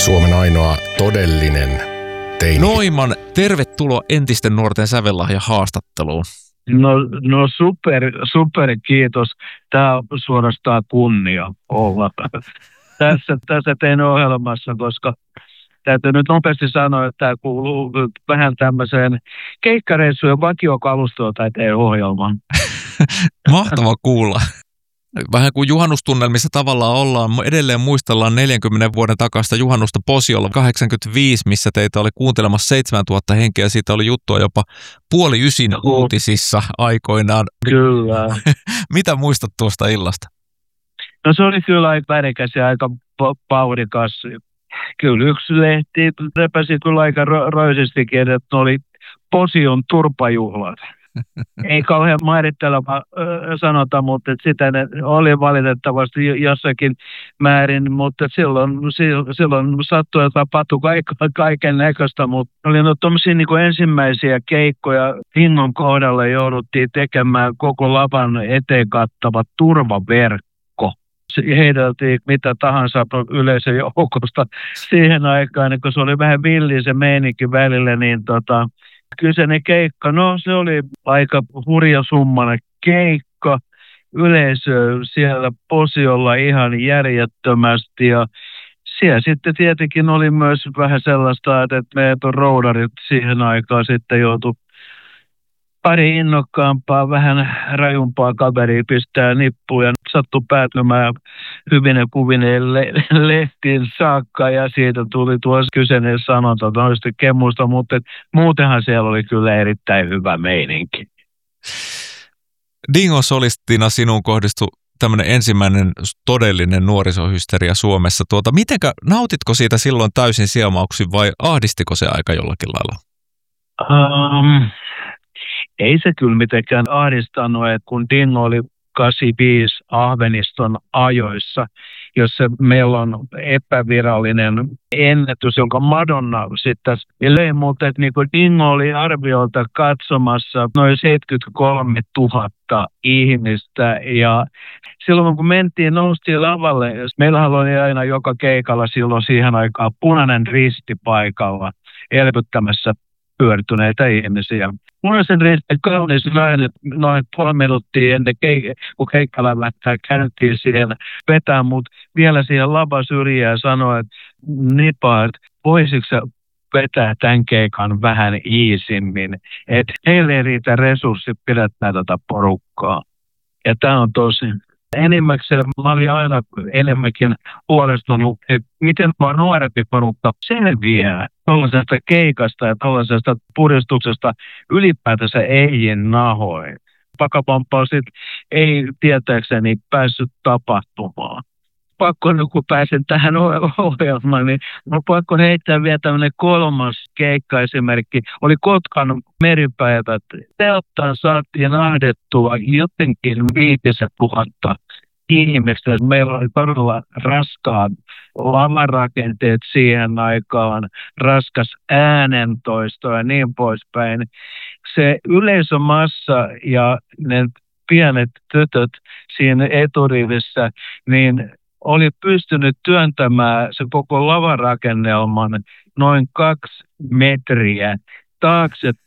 Suomen ainoa todellinen teini. Noiman, tervetuloa entisten nuorten sävellahja haastatteluun. No super kiitos. Tämä on suorastaan kunnia olla tässä teidän ohjelmassa, koska täytyy nyt nopeasti sanoa, että tämä kuuluu vähän tämmöiseen keikkareissujen vakiokalustoon tai teidän ohjelmaan. Mahtava kuulla. Vähän kuin juhannustunnelmissa tavallaan ollaan. Edelleen muistellaan 40 vuoden takasta juhannusta Posiolla 85, missä teitä oli kuuntelemassa 7000 henkeä. Siitä oli juttua jopa 8:30 uutisissa aikoinaan. Kyllä. Mitä muistat tuosta illasta? No se oli kyllä aika värikäs ja aika vauhdikas. Kyllä yksi lehti repäsi kyllä aika roisistikin, että oli Posion turpajuhlat. Ei kauhean mairitteleva sanota, mutta sitä ne oli valitettavasti jossakin määrin, mutta silloin sattui, että tapahtui kaiken näköistä, mutta oli tuommoisia niin ensimmäisiä keikkoja. Hingon kohdalla jouduttiin tekemään koko lavan eteen kattava turvaverkko. Heideltiin mitä tahansa yleisön joukosta siihen aikaan, kun se oli vähän villi se meininki välillä, niin kyseinen keikka, no se oli aika hurjasummainen keikka. Yleisö siellä Posiolla ihan järjettömästi ja siellä sitten tietenkin oli myös vähän sellaista, että meidät on roudarit siihen aikaan sitten joutui pari innokkaampaa, vähän rajumpaa kaveria pistää nippuun ja sattui päätymään hyvine kuvineen lehtiin saakka ja siitä tuli tuo kyseinen sanonta noista kemuista, mutta muutenhan siellä oli kyllä erittäin hyvä meininki. Dingo solistina sinuun kohdistui tämmöinen ensimmäinen todellinen nuorisohysteria Suomessa. Nautitko siitä silloin täysin siemauksin vai ahdistiko se aika jollakin lailla? Ei se kyllä mitenkään ahdistanut, että kun Dingo oli 85 Ahveniston ajoissa, jossa meillä on epävirallinen ennätys, jonka Madonna sitten löi, mutta että niin Dingo oli arviolta katsomassa noin 73 000 ihmistä ja silloin kun noustiin lavalle, meillähän oli aina joka keikalla silloin siihen aikaan Punainen Risti paikalla elvyttämässä pyörtyneitä ihmisiä. Punaisen Ristin kaunis nainen noin 3 minuuttia ennen kun keikalla lähtää käyntiin siellä vetää, mutta vielä siihen lava syrjään sanoi, että Nipa, että voisitko sä vetää tämän keikan vähän iisimmin, että heille ei riitä resurssit pidättää tätä porukkaa. Ja tämä on tosi. Enimmäkseen mä olin aina enemmänkin huolestunut, että miten tuo nuorempi porukka selviää tuollaisesta keikasta ja tuollaisesta puristuksesta ylipäätänsä eihin nahoin. Pakapompaa sitten ei tietääkseni päässyt tapahtumaan. Pakko, kun pääsen tähän ohjelmaan, niin on pakko heittää vielä tämmöinen 3. keikka-esimerkki. Oli Kotkan meripäivät. Telttaan saatiin ahdettua jotenkin 5,000 ihmistä. Meillä oli todella raskaat lavarakenteet siihen aikaan, raskas äänentoisto ja niin poispäin. Se yleisömassa ja ne pienet tytöt siinä eturivissä, niin oli pystynyt työntämään se koko lavarakennelman noin 2 metriä taakse